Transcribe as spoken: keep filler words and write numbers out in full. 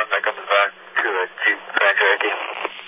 back up the back to a Jeep Ranger Yankee.